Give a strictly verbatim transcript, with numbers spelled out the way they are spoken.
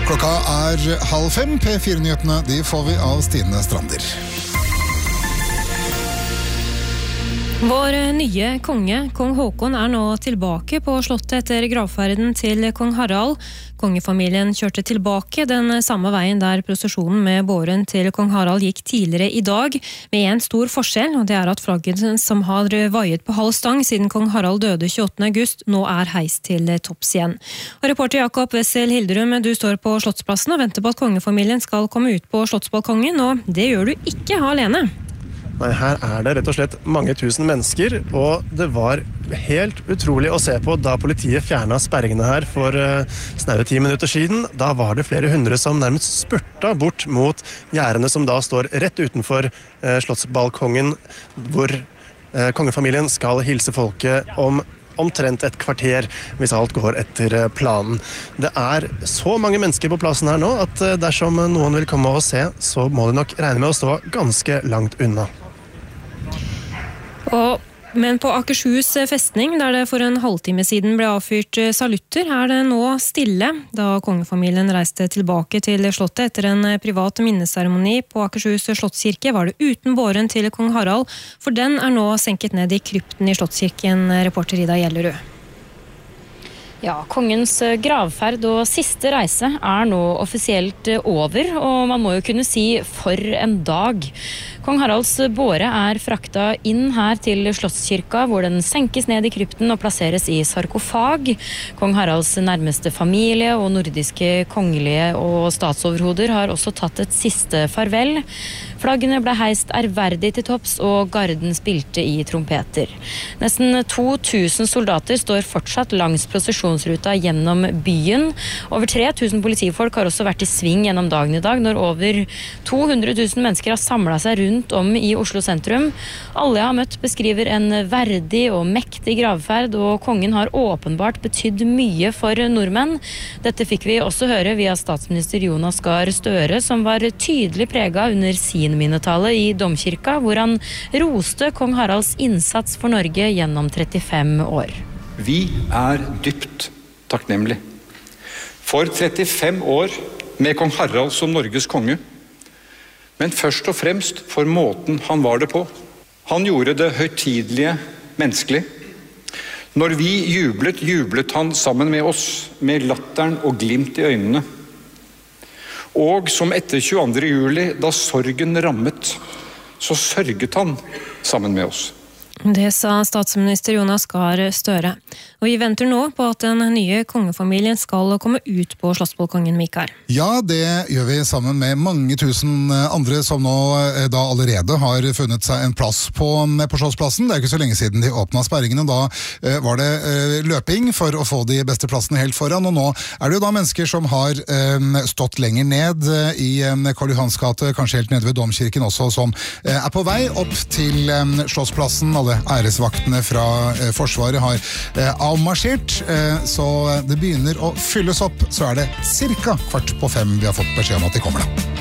Klokka er halv fem. P fire-nyhetene de får vi av Stine Strander. Vår nye konge, kong Håkon, er nå tilbake på slottet etter gravferden til kong Harald. Kongefamilien kjørte tilbake den samme veien der prosesjonen med båren til kong Harald gikk tidligere i dag, med en stor forskjell, og det er at flagget som har vaiet på halv stang siden kong Harald døde tjueåttende august, nå er heist til topps igjen. Og reporter Jakob Wessel Hilderum, du står på Slottsplassen og venter på at kongefamilien skal komme ut på slottsbalkongen, og det gjør du ikke alene. Nei, her er det rett og slett mange tusen mennesker, og det var helt utrolig å se på da politiet fjernet sperringene her for uh, snaue ti minutter siden. Da var det flere hundre som nærmest spurta bort mot gjerdene som da står rett utenfor uh, slottsbalkongen, hvor uh, kongefamilien skal hilse folket om omtrent et kvarter, hvis alt går etter planen. Det er så mange mennesker på plassen her nå, at dersom noen vil komme og se, så må de nok regne med å stå ganske langt unna. Og, men på Akershus festning, der det for en halvtime siden ble avfyrt salutter, er det nå stille, da kongefamilien reiste tilbake til slottet etter en privat minneseremoni på Akershus slottskirke, var det uten båren til kong Harald, for den er nå senket ned i krypten i slottskirken, reporter Ida Gjellerud. Ja, kongens gravferd og siste reise er nå offisielt over, og man må jo kunne si for en dag. Kong Haralds båre er frakta inn her til Slottskirka, hvor den senkes ned i krypten og plasseres i sarkofag. Kong Haralds nærmeste familie og nordiske kongelige og statsoverhoder har også tatt et siste farvel. Flaggene ble heist ærverdig til topps, og garden spilte i trompeter. Nesten to tusen soldater står fortsatt langs prosesjonsruta gjennom byen. Over tre tusen politifolk har også vært i sving gjennom dagen i dag, når over to hundre tusen mennesker har samlet seg rundt om i Oslo sentrum. Alle jeg har møtt beskriver en verdig og mektig gravferd, og kongen har åpenbart betydd mye for nordmenn. Dette fikk vi også høre via statsminister Jonas Gahr Støre, som var tydelig preget under sin minnetale i Domkirka, hvor han roste kong Haralds innsats for Norge gjennom trettifem år. Vi er dypt takknemlige for trettifem år med kong Harald som Norges konge, men først og fremst for måten han var det på. Han gjorde det høytidelige menneskelig. Når vi jublet, jublet han sammen med oss, med latteren og glimt i øynene. Og som etter tjueandre juli, da sorgen rammet, så sørget han sammen med oss. Det sa statsminister Jonas Gahr Støre. Og vi venter nå på at den nye kongefamilien skal komme ut på slottsbalkongen, Mikael. Ja, det gjør vi sammen med mange tusen andre som nå da allerede har funnet seg en plass på, på Slottsplassen. Det er ikke så lenge siden de åpnet sperringene. Da eh, var det eh, løping for å få de beste plassene helt foran, og nå er det jo da mennesker som har eh, stått lenger ned eh, i eh, Karl Johans gate, kanskje helt nede ved Domkirken også, som eh, er på vei opp til eh, Slottsplassen. Alle æresvaktene fra eh, Forsvaret har eh, avmarsjert, eh, så det begynner å fylles opp. Så er det cirka kvart på fem vi har fått beskjed om at de kommer da.